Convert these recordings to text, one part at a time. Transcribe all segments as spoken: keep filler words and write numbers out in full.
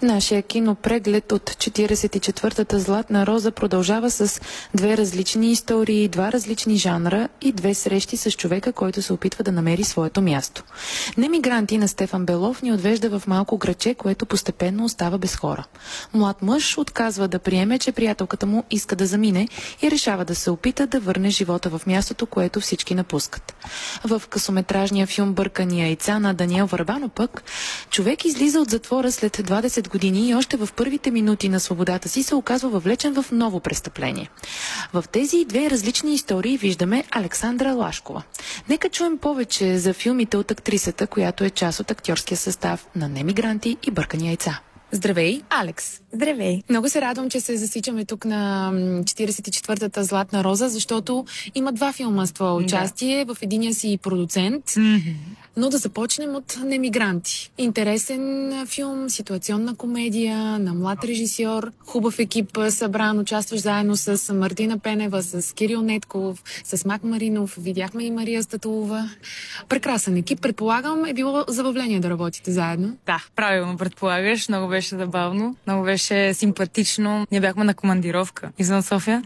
Нашия кинопреглед от четиридесет и четвъртата Златна роза продължава с две различни истории, два различни жанра и две срещи с човека, който се опитва да намери своето място. Немигранти на Стефан Белов ни отвежда в малко градче, което постепенно остава без хора. Млад мъж отказва да приеме, че приятелката му иска да замине и решава да се опита да върне живота в мястото, което всички напускат. В късометражния филм "Бъркани яйца" на Даниел Върбанов пък човек излиза от затвора след двадесет години и още в първите минути на свободата си се оказва въвлечен в ново престъпление. В тези две различни истории виждаме Александра Лашкова. Нека чуем повече за филмите от актрисата, която е част от актьорския състав на "Немигранти" и "Бъркани яйца". Здравей, Алекс! Здравей! Много се радвам, че се засичаме тук на четиридесет и четвъртата Златна роза, защото има два филма с твое участие. Да. В единия си продуцент. Mm-hmm. Но да започнем от "Немигранти". Интересен филм, ситуационна комедия на млад режисьор, хубав екип събран, участваш заедно с Мартина Пенева, с Кирил Нетков, с Мак Маринов, видяхме и Мария Статулова. Прекрасен екип, предполагам, е било забавление да работите заедно. Да, правилно предполагаш, много беше забавно, много беше симпатично. Ние бяхме на командировка извън София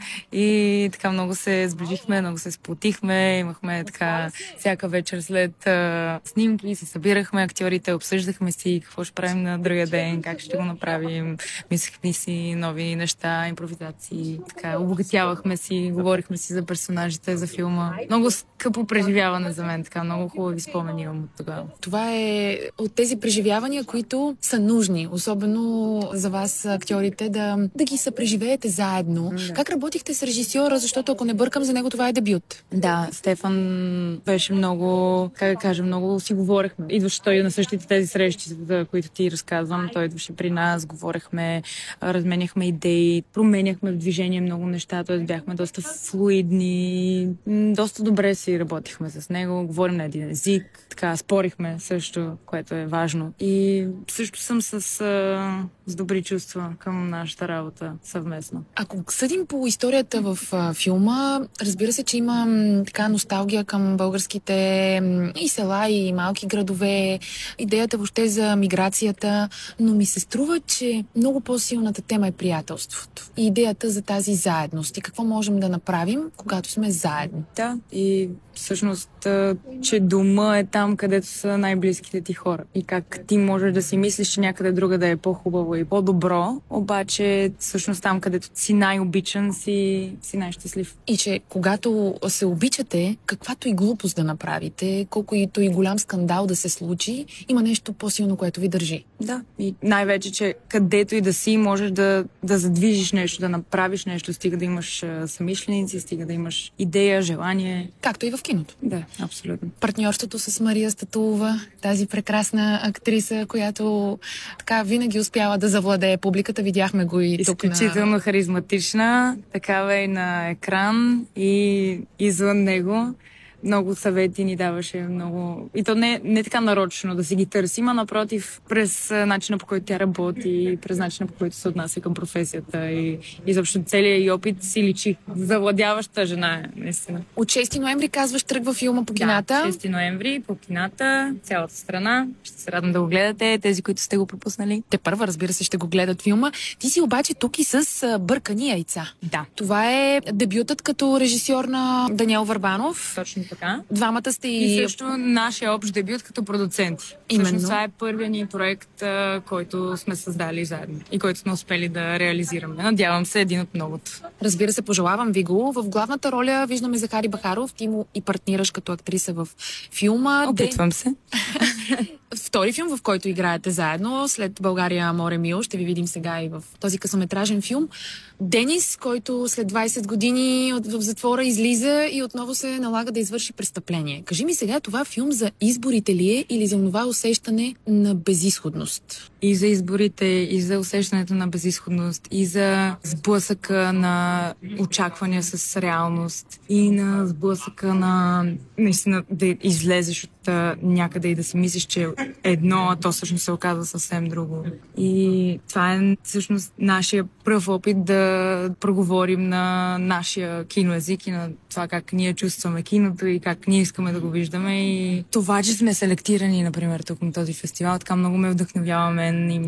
и така много се сближихме, много се сплотихме, имахме така всяка вечер след снимки, се събирахме актьорите, обсъждахме си какво ще правим на другия ден, как ще го направим, мислехме си нови неща, импровизации, така, обогатявахме си, говорихме си за персонажите, за филма. Много скъпо преживяване за мен, така, много хубави спомени имам от тогава. Това е от тези преживявания, които са нужни, особено за вас, актьорите, да, да ги съпреживеете заедно. Да. Как работихте с режисьора, защото ако не бъркам, за него това е дебют? Да, Стефан беше много, как да кажа, много си говорихме. Идваше той на същите тези срещи, за които ти разказвам. Той идваше при нас, говорехме, разменяхме идеи, променяхме в движение много неща, т.е. бяхме доста флуидни, доста добре си работихме с него, говорим на един език, така спорихме също, което е важно. И също съм с, с добри чувства към нашата работа съвместно. Ако съдим по историята в а, филма, разбира се, че има м, така носталгия към българските м, и села, и малки градове, идеята въобще за миграцията, но ми се струва, че много по-силната тема е приятелството. И идеята за тази заедност и какво можем да направим, когато сме заедно. Да, и всъщност, че дома е там, където са най-близките ти хора. И как ти можеш да си мислиш, че някъде друга да е по-хубаво и по-добро, обаче всъщност там, където си най-обичан, си, си най-щастлив. И че когато се обичате, каквато и глупост да направите, колкото и голям скандал да се случи, има нещо по-силно, което ви държи. Да, и най-вече, че където и да си, можеш да, да задвижиш нещо, да направиш нещо, стига да имаш съмишленици, стига да имаш идея, желание. Както и в киното. Да, абсолютно. Партньорството с Мария Статулова, тази прекрасна актриса, която така винаги успява да завладее публиката. Видяхме го и тук на... Изключително харизматична, такава и на екран, и извън него. Много съвети ни даваше, много... И то не, не така нарочно да си ги търсим, а напротив, през начина, по който тя работи, през начина, по който се отнася към професията и изобщо целият и опит си личи. Завладяваща жена е, наистина. От шести ноември, казваш, тръгва филма по кината. Да, шести ноември по кината, цялата страна. Ще се радвам да го гледате, тези, които сте го пропуснали. Те първа, разбира се, ще го гледат филма. Ти си обаче тук и с "Бъркани яйца". Да. Това е дебютът като режисьор на Даниел Върбанов. Точно така. Двамата сте и... И също нашия общ дебют като продуценти. Именно. Всъщност това е първият ни проект, който сме създали заедно и който сме успели да реализираме. Надявам се, един от многото. Разбира се, пожелавам ви го. В главната роля виждаме Захари Бахаров. Ти му и партнираш като актриса в филма. Опитвам се. Втори филм, в който играете заедно. След "България, море мило", ще ви видим сега и в този късометражен филм. Денис, който след двадесет години в затвора излиза и отново се налага да извърши престъпление. Кажи ми сега, това филм за изборите ли е или за това усещане на безизходност? И за изборите, и за усещането на безизходност, и за сблъсъка на очаквания с реалност, и на сблъсъка на наистина да излезеш от някъде и да си мислиш, че едно, а то всъщност се оказва съвсем друго. И това е всъщност нашия пръв опит да проговорим на нашия киноезик и на това как ние чувстваме киното и как ние искаме да го виждаме. И това, че сме селектирани, например, тук на този фестивал, така много ме вдъхновява мен и